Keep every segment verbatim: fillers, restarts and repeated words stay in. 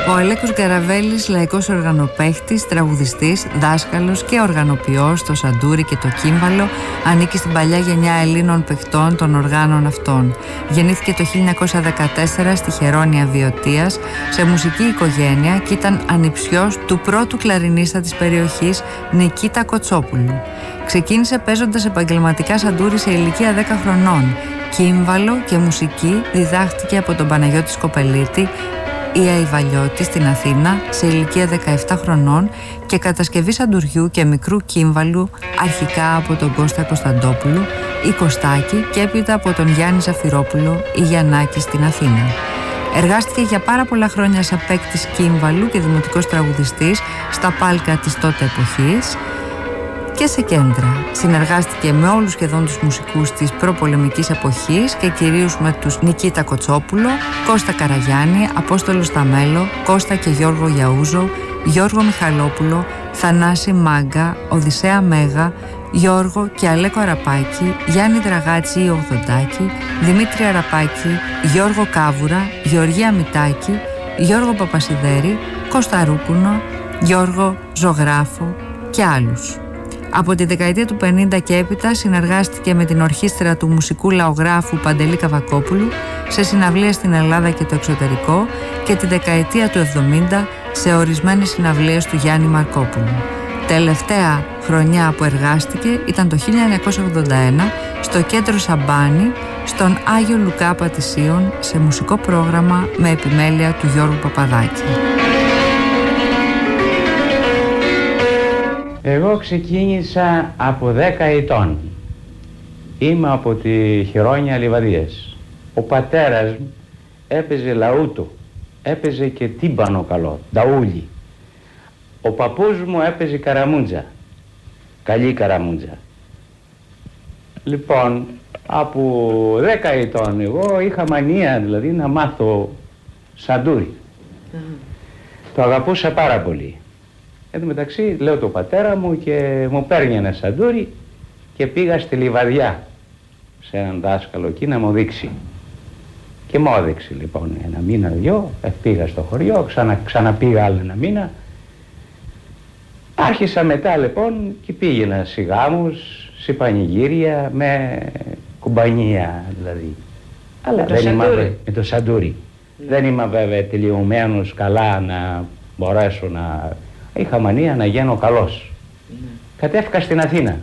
Ο Αλέκος Γκαραβέλης, λαϊκός οργανοπαίχτης, τραγουδιστής, δάσκαλος και οργανοποιός στο σαντούρι και το κύμβαλο, ανήκει στην παλιά γενιά Ελλήνων παιχτών των οργάνων αυτών. Γεννήθηκε το χίλια εννιακόσια δεκατέσσερα στη Χερόνια Βιωτίας, σε μουσική οικογένεια, και ήταν ανιψιός του πρώτου κλαρινίστα της περιοχής, Νικήτα Κοτσόπουλου. Ξεκίνησε παίζοντας επαγγελματικά σαντούρι σε ηλικία δέκα χρονών. Κύμβαλο και μουσική διδάχτηκε από τον Παναγιώτη Σκοπελίτη ή Αϊβαλιώτη στην Αθήνα σε ηλικία δεκαεπτά χρονών, και κατασκευή σαντουριού και μικρού κύμβαλου αρχικά από τον Κώστα Κωνσταντόπουλο ή Κωστάκη και έπειτα από τον Γιάννη Ζαφυρόπουλο ή Γιαννάκη στην Αθήνα. Εργάστηκε για πάρα πολλά χρόνια σαν παίκτης κύμβαλου και δημοτικός τραγουδιστής στα πάλκα της τότε εποχής και σε κέντρα. Συνεργάστηκε με όλους σχεδόν τους μουσικούς της προπολεμικής εποχής και κυρίως με τους Νικήτα Κοτσόπουλο, Κώστα Καραγιάννη, Απόστολο Σταμέλο, Κώστα και Γιώργο Γιαούζο, Γιώργο Μιχαλόπουλο, Θανάση Μάγκα, Οδυσσέα Μέγα, Γιώργο και Αλέκο Αραπάκη, Γιάννη Δραγάτση ή Ογδοντάκη, Δημήτρη Αραπάκη, Γιώργο Κάβουρα, Γεωργία Μητάκη, Γιώργο Παπασιδέρη, Κώστα Ρούπουνο, Γιώργο Ζωγράφο και άλλους. Από τη δεκαετία του πενήντα και έπειτα συνεργάστηκε με την ορχήστρα του μουσικού λαογράφου Παντελή Καβακόπουλου σε συναυλίες στην Ελλάδα και το εξωτερικό, και τη δεκαετία του εβδομήντα σε ορισμένες συναυλίες του Γιάννη Μαρκόπουλου. Τελευταία χρονιά που εργάστηκε ήταν το χίλια εννιακόσια ογδόντα ένα στο κέντρο Σαμπάνη, στον Άγιο Λουκά Πατησίων, σε μουσικό πρόγραμμα με επιμέλεια του Γιώργου Παπαδάκη. Εγώ ξεκίνησα από δέκα ετών. Είμαι από τη Χερόνια Λιβαδίας. Ο πατέρας μου έπαιζε λαούτο, έπαιζε και τύμπανο καλό, νταούλι. Ο παππούς μου έπαιζε καραμούντζα, καλή καραμούντζα. Λοιπόν, από δέκα ετών εγώ είχα μανία δηλαδή να μάθω σαντούρι. Mm. Το αγαπούσα πάρα πολύ. Εν τω μεταξύ λέω το πατέρα μου και μου παίρνει ένα σαντούρι και πήγα στη Λιβαδιά σε έναν δάσκαλο εκεί να μου δείξει. Και μου έδειξε λοιπόν ένα μήνα δυο, πήγα στο χωριό, ξανα, ξαναπήγα άλλο ένα μήνα. Άρχισα μετά λοιπόν και πήγαινα σε γάμους, σε πανηγύρια, με κουμπανία δηλαδή. Αλλά δεν είμαι με το σαντούρι. Ναι. Δεν είμαι βέβαια τελειωμένος καλά να μπορέσω να... Είχα μανία να γίνω καλός. Ναι. Κατέφυγα στην Αθήνα.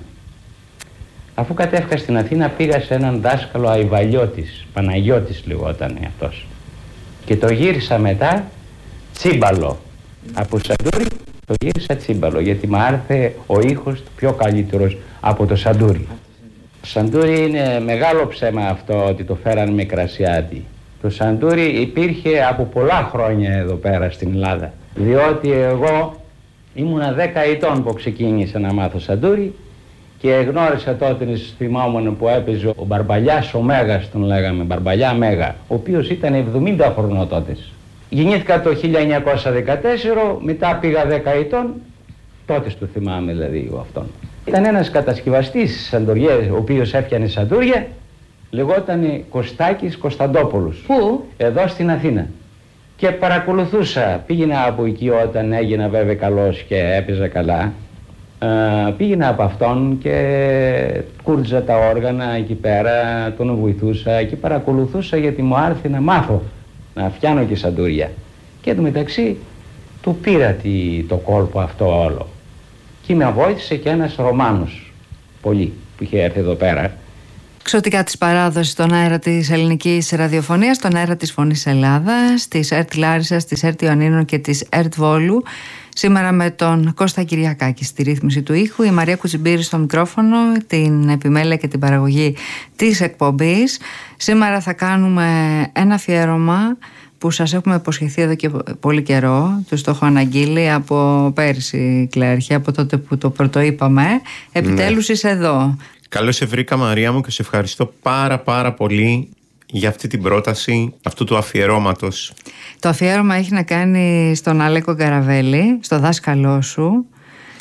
Αφού κατέφυγα στην Αθήνα πήγα σε έναν δάσκαλο Αϊβαλιώτης, Παναγιώτης λεγόταν αυτός. Και το γύρισα μετά τσίμπαλο. Mm. Από σαντούρι το γύρισα τσίμπαλο, γιατί μου άρθε ο ήχος του πιο καλύτερος από το σαντούρι. Το σαντούρι είναι μεγάλο ψέμα αυτό ότι το φέραν με κρασιάτι. Το σαντούρι υπήρχε από πολλά χρόνια εδώ πέρα στην Ελλάδα. Διότι εγώ ήμουνα δέκα ετών που ξεκίνησα να μάθω σαντούρι και γνώρισα τότε, θυμόμουν που έπαιζε ο Μπαρμπαλιάς ο Μέγας, τον λέγαμε, Μπαρμπαλιά Μέγα, ο οποίος ήταν εβδομήντα χρονών τότε. Γεννήθηκα το χίλια εννιακόσια δεκατέσσερα, μετά πήγα δέκα ετών, τότε το θυμάμαι δηλαδή εγώ αυτόν. Ήταν ένας κατασκευαστής σαντουριές, ο οποίος έφτιανε σαντούρια, λεγόταν Κωστάκης Κωνσταντόπουλος. Πού? Εδώ στην Αθήνα. Και παρακολουθούσα, πήγαινα από εκεί όταν έγινα βέβαια καλός και έπαιζα καλά. Uh, πήγαινα από αυτόν και κούρτζα τα όργανα εκεί πέρα, τον βοηθούσα και παρακολουθούσα, γιατί μου άρεσε να μάθω να φτιάνω και σαντούρια. Και εν μεταξύ του πήρα τη, το κόλπο αυτό όλο. Και με βοήθησε και ένας Ρωμάνος πολύ που είχε έρθει εδώ πέρα. Ξωτικά της παράδοσης στον αέρα της ελληνικής ραδιοφωνίας, στον αέρα της Φωνής Ελλάδας, της ΕΡΤ Λάρισσας, της ΕΡΤ Ιωνίνων και της ΕΡΤ Βόλου. Σήμερα με τον Κώστα Κυριακάκη στη ρύθμιση του ήχου, η Μαρία Κουτσιμπήρη στο μικρόφωνο, την επιμέλεια και την παραγωγή της εκπομπής. Σήμερα θα κάνουμε ένα αφιέρωμα που σας έχουμε υποσχεθεί εδώ και πολύ καιρό. Τους το έχω αναγγείλει από πέρσι, Κλέρχη, από τότε που το πρωτοείπαμε. Επιτέλους ναι. Είσαι εδώ. Καλώς σε βρήκα, Μαρία μου, και σε ευχαριστώ πάρα πάρα πολύ για αυτή την πρόταση αυτού του αφιερώματος. Το αφιέρωμα έχει να κάνει στον Αλέκο Γκαραβέλη, στο δάσκαλό σου.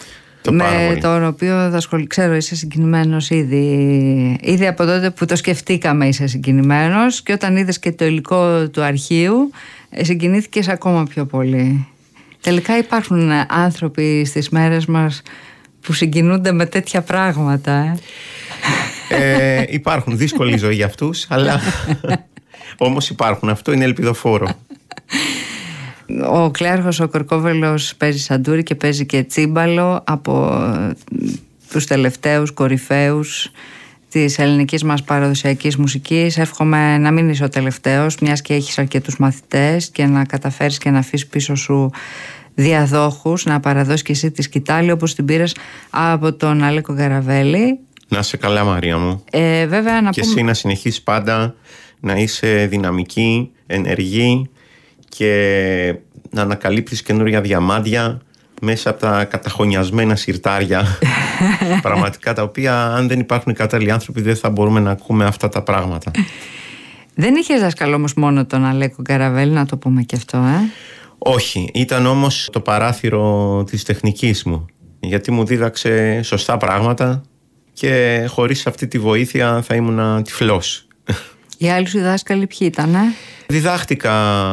Το με τον οποίο δασκολ... ξέρω είσαι συγκινημένος ήδη. Ήδη από τότε που το σκεφτήκαμε είσαι συγκινημένος, και όταν είδες και το υλικό του αρχείου συγκινήθηκες ακόμα πιο πολύ. Τελικά υπάρχουν άνθρωποι στις μέρες μας που συγκινούνται με τέτοια πράγματα. Ε? Ε, υπάρχουν, δύσκολη ζωή για αυτούς, αλλά όμως υπάρχουν. Αυτό είναι ελπιδοφόρο. Ο Κλέαρχος ο Κορκόβελος παίζει σαντούρι και παίζει και τσίμπαλο, από τους τελευταίους κορυφαίους της ελληνικής μας παραδοσιακής μουσικής. Εύχομαι να μην είσαι ο τελευταίος, μιας και έχεις αρκετούς μαθητές, και να καταφέρεις και να αφήσεις πίσω σου διαδόχους, να παραδώσεις και εσύ τη σκητάλη όπως την πήρες από τον Αλέκο Γκαραβέλη. Να είσαι καλά, Μαρία μου. Ε, βέβαια, να και πούμε... εσύ να συνεχίσεις πάντα να είσαι δυναμική, ενεργή και να ανακαλύπτεις καινούργια διαμάντια μέσα από τα καταχωνιασμένα συρτάρια. Πραγματικά, τα οποία, αν δεν υπάρχουν οι κατάλληλοι άνθρωποι, δεν θα μπορούμε να ακούμε αυτά τα πράγματα. Δεν είχες δάσκαλο όμως μόνο τον Αλέκο Γκαραβέλη, να το πούμε και αυτό, ε? Όχι, ήταν όμως το παράθυρο της τεχνικής μου, γιατί μου δίδαξε σωστά πράγματα και χωρίς αυτή τη βοήθεια θα ήμουν τυφλός. Οι άλλοι σου δάσκαλοι ποιοι ήτανε? Διδάχτηκα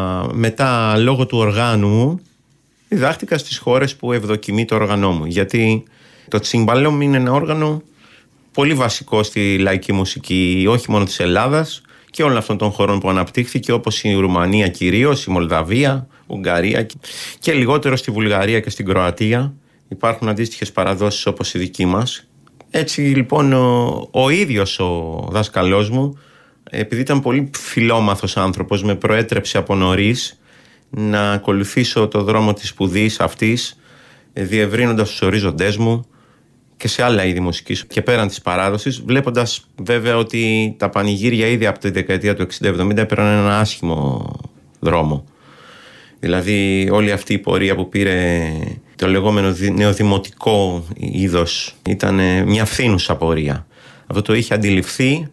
μετά, λόγω του οργάνου μου, διδάχτηκα στις χώρες που ευδοκιμεί το όργανό μου, γιατί το τσιμπαλό μου είναι ένα όργανο πολύ βασικό στη λαϊκή μουσική, όχι μόνο της Ελλάδας και όλων αυτών των χωρών που αναπτύχθηκε, όπως η Ρουμανία κυρίως, η Μολδαβία, Ουγγαρία, και λιγότερο στη Βουλγαρία και στην Κροατία. Υπάρχουν αντίστοιχες παραδόσεις όπως η δική μας. Έτσι λοιπόν ο, ο ίδιος ο δάσκαλός μου, επειδή ήταν πολύ φιλόμαθος άνθρωπος, με προέτρεψε από νωρίς να ακολουθήσω το δρόμο της σπουδής αυτής, διευρύνοντας τους ορίζοντές μου και σε άλλα είδη μουσικής και πέραν της παράδοσης, βλέποντας βέβαια ότι τα πανηγύρια ήδη από τη δεκαετία του εξήντα εβδομήντα έπαιρναν ένα άσχημο δρόμο. Δηλαδή όλη αυτή η πορεία που πήρε το λεγόμενο νεοδημοτικό είδος ήταν μια φθήνουσα πορεία. Αυτό το είχε αντιληφθεί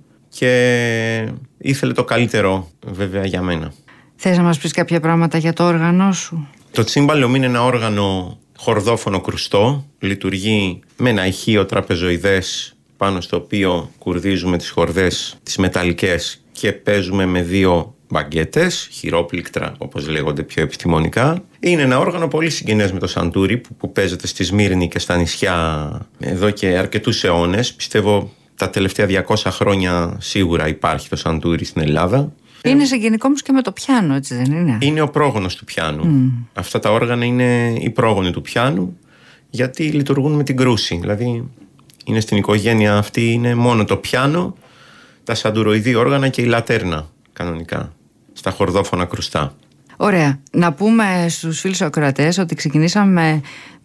και ήθελε το καλύτερο βέβαια για μένα. Θες να μας πεις κάποια πράγματα για το όργανο σου? Το τσίμπαλο είναι ένα όργανο χορδόφωνο κρουστό. Λειτουργεί με ένα ηχείο τραπεζοειδές πάνω στο οποίο κουρδίζουμε τις χορδές τις μεταλλικές και παίζουμε με δύο μπαγκέτες, χειρόπληκτρα όπως λέγονται πιο επιστημονικά. Είναι ένα όργανο πολύ συγγενές με το σαντούρι που, που παίζεται στη Σμύρνη και στα νησιά εδώ και αρκετούς αιώνες. Πιστεύω τα τελευταία διακόσια χρόνια σίγουρα υπάρχει το σαντούρι στην Ελλάδα. Είναι συγγενικό όμως και με το πιάνο, έτσι δεν είναι? Είναι ο πρόγονος του πιάνου. Mm. Αυτά τα όργανα είναι οι πρόγονοι του πιάνου, γιατί λειτουργούν με την κρούση. Δηλαδή είναι στην οικογένεια αυτή, είναι μόνο το πιάνο, τα σαντουροειδή όργανα και η λατέρνα κανονικά, στα χορδόφωνα κρουστά. Ωραία. Να πούμε στους φίλους ακροατές ότι ξεκινήσαμε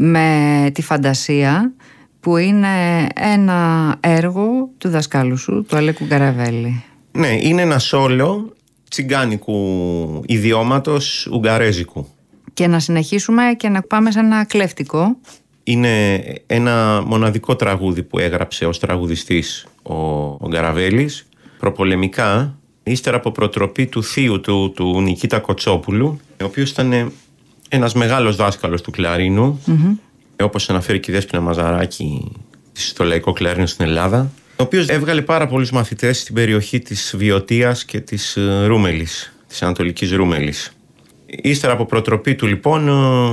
με τη Φαντασία, που είναι ένα έργο του δασκάλου σου, του Αλέκου Γκαραβέλη. Ναι, είναι ένα σόλο τσιγκάνικου ιδιώματος ουγγαρέζικου. Και να συνεχίσουμε και να πάμε σε ένα κλέφτικο. Είναι ένα μοναδικό τραγούδι που έγραψε ως τραγουδιστής ο, ο Γκαραβέλης προπολεμικά, ύστερα από προτροπή του θείου του, του Νικήτα Κοτσόπουλου, ο οποίος ήταν ένας μεγάλος δάσκαλος του κλαρίνου, mm-hmm. όπως αναφέρει και η Δέσποινα Μαζαράκη στο λαϊκό κλαρίνο στην Ελλάδα, ο οποίος έβγαλε πάρα πολλούς μαθητές στην περιοχή της Βιωτίας και της Ρούμελης, της Ανατολικής Ρούμελης. Ύστερα από προτροπή του λοιπόν,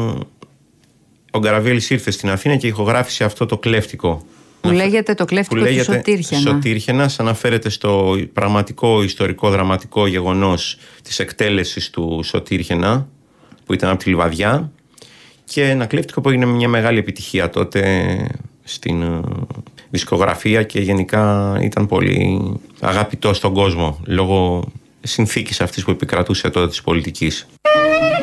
ο Γκαραβέλης ήρθε στην Αθήνα και ηχογράφησε αυτό το κλέφτικο. Που λέγεται το κλέφτικο του Σωτήρχαινα. Σωτήρχαινας, αναφέρεται στο πραγματικό ιστορικό δραματικό γεγονός της εκτέλεσης του Σωτήρχαινα, που ήταν από τη Λιβαδιά, και ένα κλέφτικο που έγινε μια μεγάλη επιτυχία τότε στην δισκογραφία και γενικά ήταν πολύ αγαπητό στον κόσμο λόγω συνθήκης αυτής που επικρατούσε τότε της πολιτικής.